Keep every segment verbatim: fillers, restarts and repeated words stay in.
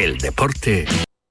el deporte.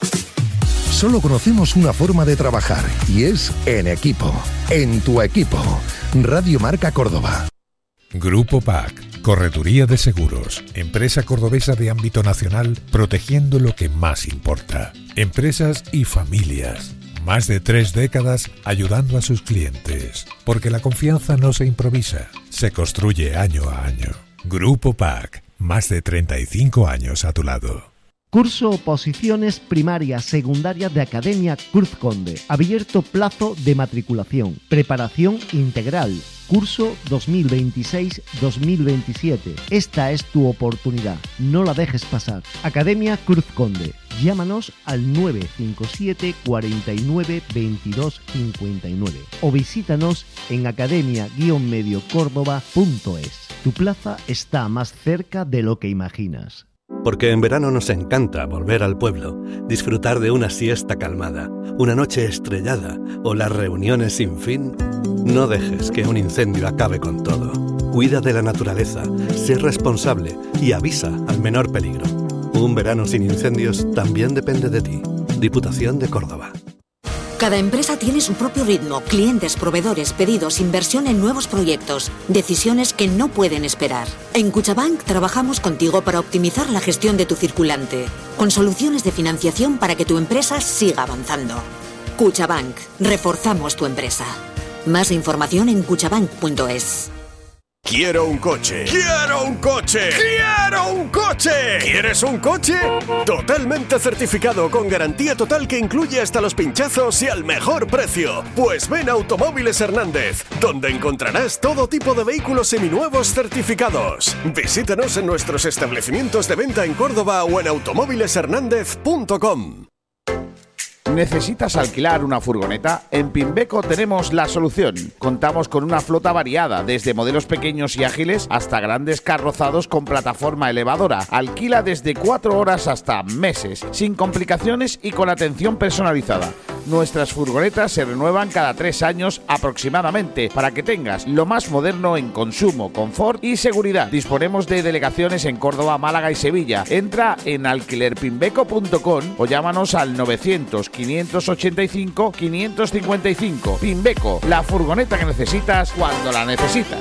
Solo conocemos una forma de trabajar y es en equipo, en tu equipo. Radio Marca Córdoba. Grupo P A C, Correduría de Seguros, empresa cordobesa de ámbito nacional, protegiendo lo que más importa. Empresas y familias. Más de tres décadas ayudando a sus clientes. Porque la confianza no se improvisa, se construye año a año. Grupo P A C, más de treinta y cinco años a tu lado. Curso Oposiciones Primaria Secundaria de Academia Cruz Conde. Abierto plazo de matriculación. Preparación integral. Curso dos mil veintiséis dos mil veintisiete. Esta es tu oportunidad. No la dejes pasar. Academia Cruz Conde. Llámanos al nueve cinco siete, cuarenta y nueve, veintidós cincuenta y nueve o visítanos en academia guion medio córdoba punto es. Tu plaza está más cerca de lo que imaginas. Porque en verano nos encanta volver al pueblo, disfrutar de una siesta calmada, una noche estrellada o las reuniones sin fin. No dejes que un incendio acabe con todo. Cuida de la naturaleza, sé responsable y avisa al menor peligro. Un verano sin incendios también depende de ti. Diputación de Córdoba. Cada empresa tiene su propio ritmo, clientes, proveedores, pedidos, inversión en nuevos proyectos, decisiones que no pueden esperar. En Cuchabank trabajamos contigo para optimizar la gestión de tu circulante, con soluciones de financiación para que tu empresa siga avanzando. Cuchabank, reforzamos tu empresa. Más información en cuchabank punto es. Quiero un coche. ¡Quiero un coche! ¡Quiero un coche! ¿Quieres un coche? Totalmente certificado, con garantía total que incluye hasta los pinchazos y al mejor precio. Pues ven a Automóviles Hernández, donde encontrarás todo tipo de vehículos seminuevos certificados. Visítanos en nuestros establecimientos de venta en Córdoba o en automóviles hernández punto com. ¿Necesitas alquilar una furgoneta? En Pimbeco tenemos la solución. Contamos con una flota variada, desde modelos pequeños y ágiles hasta grandes carrozados con plataforma elevadora. Alquila desde cuatro horas hasta meses, sin complicaciones y con atención personalizada. Nuestras furgonetas se renuevan cada tres años aproximadamente, para que tengas lo más moderno en consumo, confort y seguridad. Disponemos de delegaciones en Córdoba, Málaga y Sevilla. Entra en alquiler pimbeco punto com o llámanos al novecientos, quinientos ochenta y cinco, quinientos cincuenta y cinco. Pimbeco, la furgoneta que necesitas cuando la necesitas.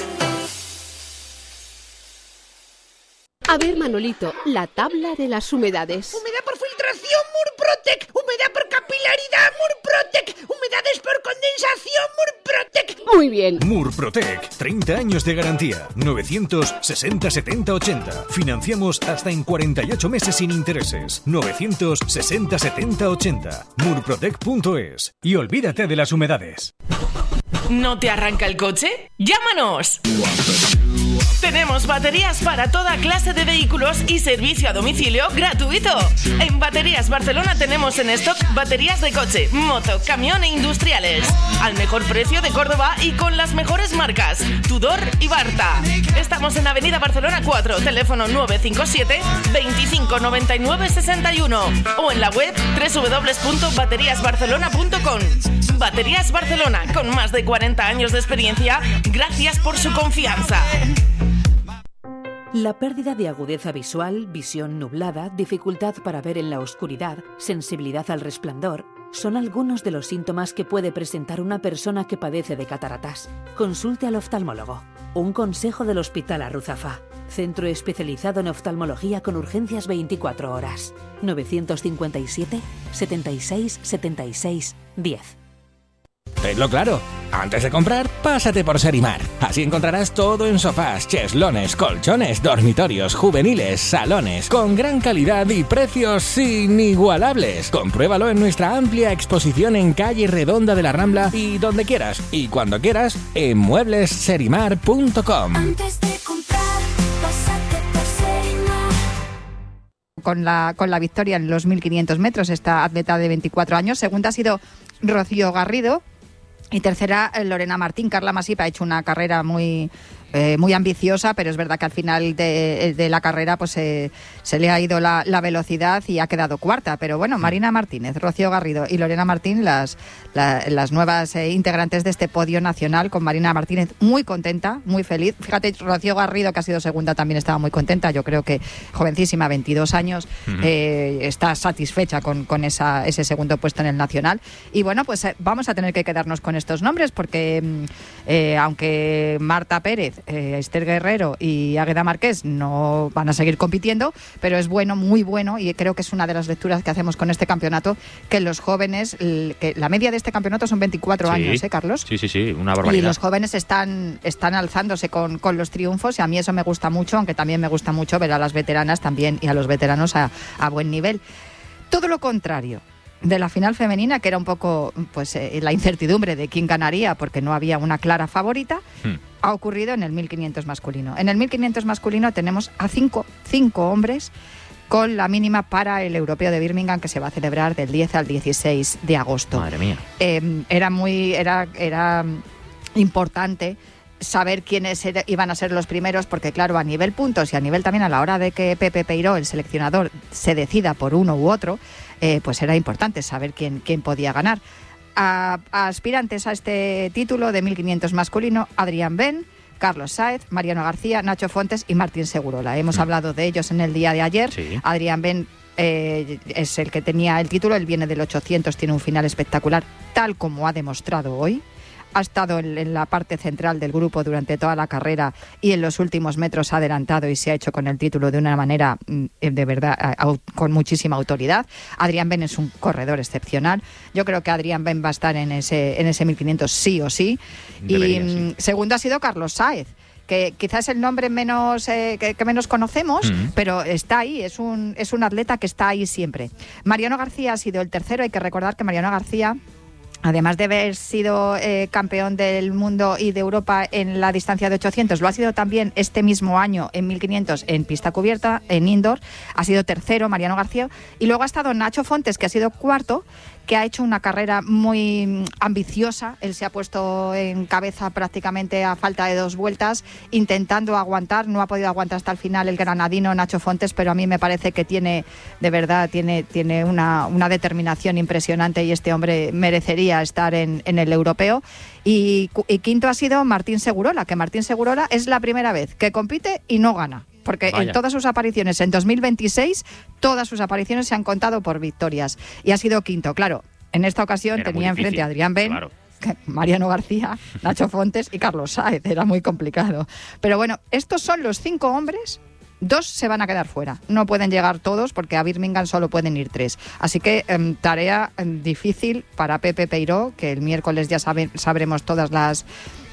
A ver, Manolito, la tabla de las humedades. Humedad por filtración, Murprotec. Humedad por capilaridad, Murprotec. Humedades por condensación, Murprotec. Muy bien. Murprotec, treinta años de garantía. novecientos sesenta setenta ochenta. Financiamos hasta en cuarenta y ocho meses sin intereses. novecientos sesenta setenta ochenta. murprotec punto es. Y olvídate de las humedades. ¿No te arranca el coche? ¡Llámanos! Tenemos baterías para toda clase de vehículos y servicio a domicilio gratuito. En Baterías Barcelona tenemos en stock baterías de coche, moto, camión e industriales. Al mejor precio de Córdoba y con las mejores marcas, Tudor y Barta. Estamos en Avenida Barcelona cuatro, teléfono nueve cinco siete, veinticinco noventa y nueve sesenta y uno o en la web doble u doble u doble u punto baterías barcelona punto com. Baterías Barcelona, con más de cuarenta años de experiencia, gracias por su confianza. La pérdida de agudeza visual, visión nublada, dificultad para ver en la oscuridad, sensibilidad al resplandor, son algunos de los síntomas que puede presentar una persona que padece de cataratas. Consulte al oftalmólogo. Un consejo del Hospital Arruzafa. Centro especializado en oftalmología con urgencias veinticuatro horas. novecientos cincuenta y siete, setenta y seis, setenta y seis, diez. Tenlo claro, antes de comprar, pásate por Serimar. Así encontrarás todo en sofás, cheslones, colchones, dormitorios, juveniles, salones, con gran calidad y precios inigualables. Compruébalo en nuestra amplia exposición en calle Redonda de la Rambla y donde quieras, y cuando quieras, en muebles serimar punto com. Antes de comprar, pásate por Serimar. Con la, con la victoria en los mil quinientos metros, esta atleta de veinticuatro años. Segunda ha sido Rocío Garrido. Y tercera, Lorena Martín. Carla Masip ha hecho una carrera muy eh, muy ambiciosa, pero es verdad que al final de, de la carrera pues eh, se le ha ido la, la velocidad y ha quedado cuarta. Pero bueno, Marina Martínez, Rocío Garrido y Lorena Martín, las, la, las nuevas eh, integrantes de este podio nacional, con Marina Martínez muy contenta, muy feliz. Fíjate, Rocío Garrido, que ha sido segunda, también estaba muy contenta. Yo creo que jovencísima, veintidós años, uh-huh. eh, está satisfecha con, con esa, ese segundo puesto en el nacional. Y bueno, pues eh, vamos a tener que quedarnos con estos nombres porque eh, aunque Marta Pérez, eh, Esther Guerrero y Águeda Marqués no van a seguir compitiendo, pero es bueno, muy bueno, y creo que es una de las lecturas que hacemos con este campeonato, que los jóvenes, que la media de este campeonato son veinticuatro sí. años, ¿eh, Carlos? Sí, sí, sí, una barbaridad. Y los jóvenes están, están alzándose con, con los triunfos, y a mí eso me gusta mucho, aunque también me gusta mucho ver a las veteranas también y a los veteranos a, a buen nivel. Todo lo contrario de la final femenina, que era un poco pues eh, la incertidumbre de quién ganaría porque no había una clara favorita, hmm. ha ocurrido en el mil quinientos masculino. En el mil quinientos masculino tenemos a cinco, cinco hombres con la mínima para el Europeo de Birmingham, que se va a celebrar del diez al dieciséis de agosto. Madre mía. Eh, era muy era era importante saber quiénes era, iban a ser los primeros, porque claro, a nivel puntos y a nivel también a la hora de que Pepe Peiró, el seleccionador, se decida por uno u otro, eh, pues era importante saber quién, quién podía ganar. A, a aspirantes a este título de mil quinientos masculino, Adrián Ben, Carlos Sáez, Mariano García, Nacho Fontes y Martín Segurola. Hemos mm. hablado de ellos en el día de ayer. Sí. Adrián Ben eh, es el que tenía el título, él viene del ochocientos, tiene un final espectacular, tal como ha demostrado hoy. Ha estado en, en la parte central del grupo durante toda la carrera y en los últimos metros ha adelantado y se ha hecho con el título de una manera de verdad au, con muchísima autoridad. Adrián Ben es un corredor excepcional. Yo creo que Adrián Ben va a estar en ese, en ese mil quinientos sí o sí. Debería, y sí. Segundo ha sido Carlos Sáez, que quizás es el nombre menos eh, que, que menos conocemos, mm. pero está ahí, es un, es un atleta que está ahí siempre. Mariano García ha sido el tercero. Hay que recordar que Mariano García, además de haber sido eh, campeón del mundo y de Europa en la distancia de ochocientos, lo ha sido también este mismo año en mil quinientos en pista cubierta, en indoor. Ha sido tercero Mariano García. Y luego ha estado Nacho Fontes, que ha sido cuarto, que ha hecho una carrera muy ambiciosa. Él se ha puesto en cabeza prácticamente a falta de dos vueltas, intentando aguantar. No ha podido aguantar hasta el final el granadino Nacho Fontes, pero a mí me parece que tiene, de verdad, tiene, tiene una, una determinación impresionante, y este hombre merecería estar en, en el europeo. Y, y quinto ha sido Martín Segurola, que Martín Segurola es la primera vez que compite y no gana. Porque Vaya. En todas sus apariciones en dos mil veintiséis, todas sus apariciones se han contado por victorias. Y ha sido quinto. Claro, en esta ocasión Era tenía enfrente a Adrián Ben, claro. Mariano García, Nacho Fontes y Carlos Sáez. Era muy complicado. Pero bueno, estos son los cinco hombres. Dos se van a quedar fuera. No pueden llegar todos porque a Birmingham solo pueden ir tres. Así que eh, tarea eh, difícil para Pepe Peiró, que el miércoles ya sabe, sabremos todas las...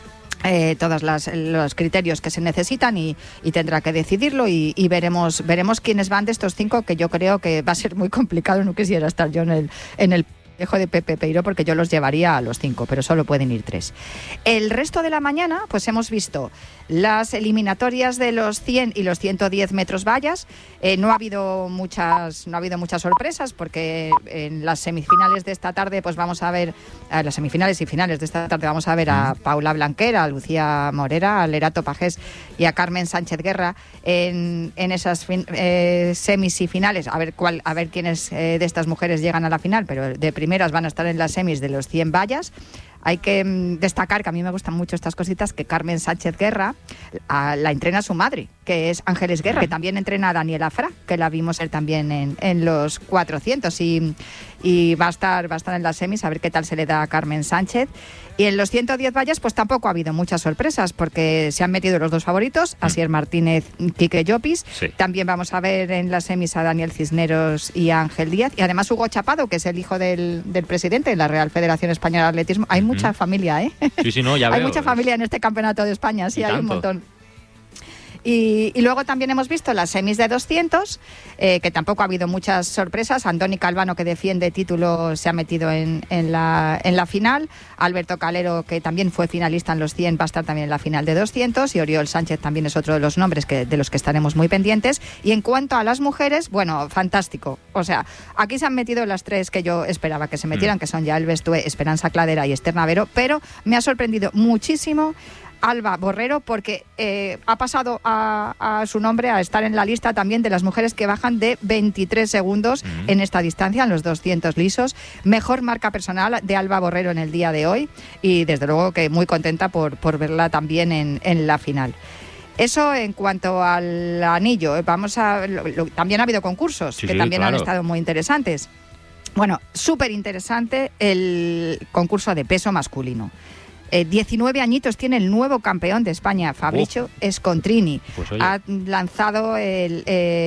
Eh, todos los criterios que se necesitan y, y tendrá que decidirlo y, y veremos veremos quiénes van de estos cinco, que yo creo que va a ser muy complicado. No quisiera estar yo en el en el dejo de Pepe Peiró, porque yo los llevaría a los cinco, pero solo pueden ir tres. El resto de la mañana, pues hemos visto las eliminatorias de los cien y los ciento diez metros vallas. Eh, no ha habido muchas, no ha habido muchas sorpresas, porque en las semifinales de esta tarde, pues vamos a ver, a las semifinales y finales de esta tarde vamos a ver a Paula Blanquera, a Lucía Morera, a Lerato Pajés y a Carmen Sánchez Guerra en, en esas fin, eh, semis y finales. A ver cuál, a ver quiénes eh, de estas mujeres llegan a la final, pero de primeras van a estar en las semis de los cien vallas. Hay que mm, destacar, que a mí me gustan mucho estas cositas, que Carmen Sánchez Guerra a, la entrena su madre, que es Ángeles Guerra, que también entrena a Daniela Fra, que la vimos él también en, en los cuatrocientos, y, y va a estar va a estar en las semis, a ver qué tal se le da a Carmen Sánchez. Y en los ciento diez vallas pues tampoco ha habido muchas sorpresas, porque se han metido los dos favoritos, Asier Martínez, Quique Llopis. Sí. También vamos a ver en las semis a Daniel Cisneros y a Ángel Díaz, y además Hugo Chapado, que es el hijo del, del presidente de la Real Federación Española de Atletismo. Hay mucha mm. familia, ¿eh? Sí, sí, no, ya Hay veo. mucha familia en este campeonato de España, sí, hay tanto. Un montón. Y, y luego también hemos visto las semis de doscientos, eh, que tampoco ha habido muchas sorpresas. Andoni Calvano, que defiende título, se ha metido en, en, la, en la final. Alberto Calero, que también fue finalista en los cien, va a estar también en la final de doscientos. Y Oriol Sánchez también es otro de los nombres que, de los que estaremos muy pendientes. Y en cuanto a las mujeres, bueno, fantástico. O sea, aquí se han metido las tres que yo esperaba que se metieran, mm. que son Yael Bestué, Esperanza Cladera y Esther Navero. Pero me ha sorprendido muchísimo Alba Borrero, porque eh, ha pasado a, a su nombre a estar en la lista también de las mujeres que bajan de veintitrés segundos mm. en esta distancia, en los doscientos lisos. Mejor marca personal de Alba Borrero en el día de hoy y desde luego que muy contenta por, por verla también en, en la final. Eso en cuanto al anillo. Vamos a lo, lo, también ha habido concursos sí, que sí, también claro. han estado muy interesantes. Bueno, súper interesante el concurso de peso masculino. Eh, diecinueve añitos tiene el nuevo campeón de España, Fabricio oh. Scontrini. Pues ha lanzado el,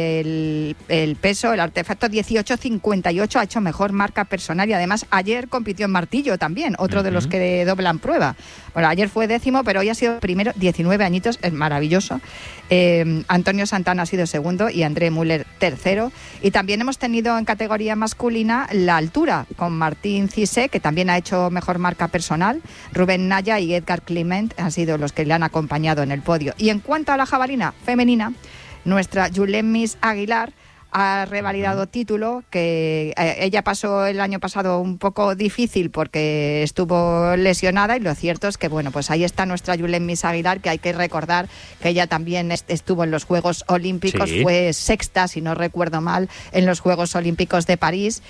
el, el peso, el artefacto dieciocho cincuenta y ocho, ha hecho mejor marca personal y además ayer compitió en martillo también, otro uh-huh. de los que doblan prueba. Bueno, ayer fue décimo, pero hoy ha sido primero, diecinueve añitos, es maravilloso. Eh, Antonio Santana ha sido segundo y André Müller tercero. Y también hemos tenido en categoría masculina la altura, con Martín Cissé, que también ha hecho mejor marca personal. Rubén Naya y Edgar Clement han sido los que le han acompañado en el podio. Y en cuanto a la jabalina femenina, nuestra Yulemis Aguilar ha revalidado título, que eh, ella pasó el año pasado un poco difícil porque estuvo lesionada y lo cierto es que, bueno, pues ahí está nuestra Yulemis Aguilar, que hay que recordar que ella también est- estuvo en los Juegos Olímpicos, sí. fue sexta, si no recuerdo mal, en los Juegos Olímpicos de París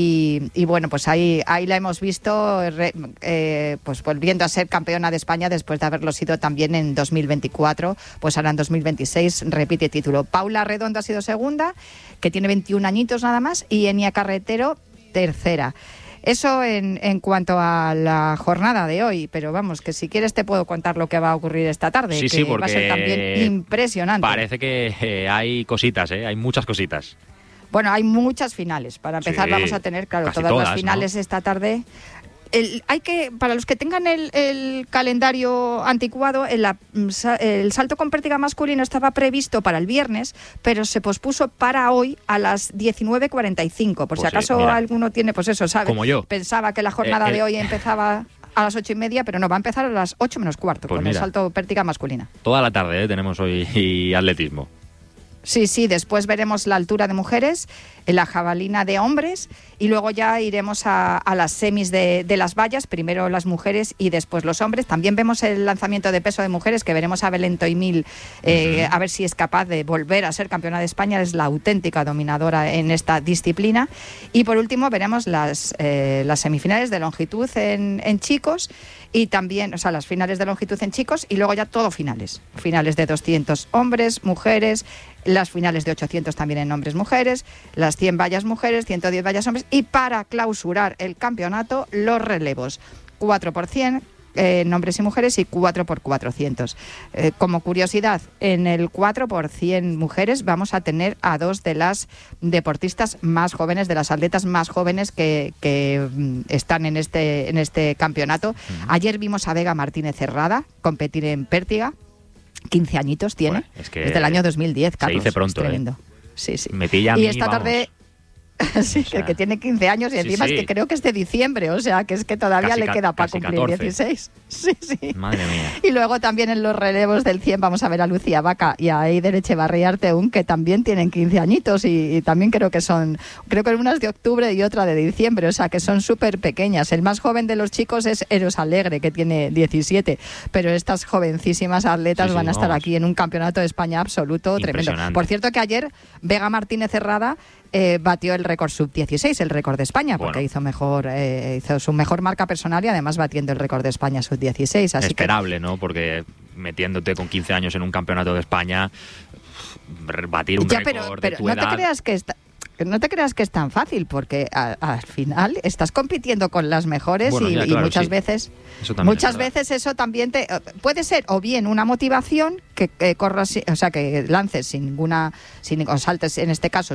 y, y bueno, pues ahí, ahí la hemos visto re, eh, pues volviendo a ser campeona de España después de haberlo sido también en dos mil veinticuatro, pues ahora en dos mil veintiséis repite título. Paula Redondo ha sido segunda, que tiene veintiún añitos nada más, y Enia Carretero, tercera. Eso en, en cuanto a la jornada de hoy, pero vamos, que si quieres te puedo contar lo que va a ocurrir esta tarde, sí, que sí, porque va a ser también impresionante. Parece que eh, hay cositas, ¿eh? Hay muchas cositas. Bueno, hay muchas finales. Para empezar sí, vamos a tener, claro, todas, todas las finales, ¿no?, esta tarde. El, hay que, para los que tengan el, el calendario anticuado, el, el salto con pértiga masculino estaba previsto para el viernes, pero se pospuso para hoy a las diecinueve cuarenta y cinco. Por pues si acaso sí, alguno tiene, pues eso, ¿sabe? Como yo. Pensaba que la jornada eh, de hoy empezaba a las ocho y media, pero no, va a empezar a las ocho menos cuarto, pues con mira, el salto pértiga masculina. Toda la tarde ¿eh? tenemos hoy y atletismo. Sí, sí, después veremos la altura de mujeres, la jabalina de hombres y luego ya iremos a, a las semis de, de las vallas, primero las mujeres y después los hombres. También vemos el lanzamiento de peso de mujeres, que veremos a Belén Toimil, eh, uh-huh. a ver si es capaz de volver a ser campeona de España, es la auténtica dominadora en esta disciplina. Y por último veremos las, eh, las semifinales de longitud en, en chicos y también, o sea, las finales de longitud en chicos y luego ya todo finales, finales de doscientos hombres, mujeres, las finales de ochocientos también en hombres, mujeres, las cien vallas mujeres, ciento diez vallas hombres y para clausurar el campeonato los relevos, cuatro por cien eh, en hombres y mujeres y cuatro por cuatrocientos. Eh, como curiosidad, en el cuatro por cien mujeres vamos a tener a dos de las deportistas más jóvenes, de las atletas más jóvenes que, que mm, están en este, en este campeonato. Uh-huh. Ayer vimos a Vega Martínez Cerrada competir en pértiga. quince añitos tiene, bueno, es que desde el año dos mil diez, Carlos. Se dice pronto, es tremendo. ¿eh? Sí, sí. Me pilla a mí, y esta vamos. tarde... sí, o sea, que tiene quince años y sí, encima sí. es que creo que es de diciembre, o sea, que es que todavía casi le queda para cumplir catorce. dieciséis. Sí, sí. Madre mía. Y luego también en los relevos del cien vamos a ver a Lucía Vaca y a Eider Echevarría Arteún, que también tienen quince añitos y, y también creo que son, creo que una es de octubre y otra de diciembre, o sea, que son súper pequeñas. El más joven de los chicos es Eros Alegre, que tiene diecisiete, pero estas jovencísimas atletas sí, sí, van a estar vamos. aquí en un campeonato de España absoluto, tremendo. Por cierto que ayer Vega Martínez Cerrada Eh, batió el récord sub dieciséis, el récord de España, porque bueno. hizo mejor eh, hizo su mejor marca personal y además batiendo el récord de España sub dieciséis. Así Esperable, que... ¿no? Porque metiéndote con quince años en un campeonato de España, batir un ya, récord pero, de pero tu no edad... te creas que está... No te creas que es tan fácil, porque a, al final estás compitiendo con las mejores bueno, y, ya, claro, y muchas sí. veces eso muchas es veces eso también te puede ser o bien una motivación que, que corras, o sea, que lances sin ninguna, sin, o saltes en este caso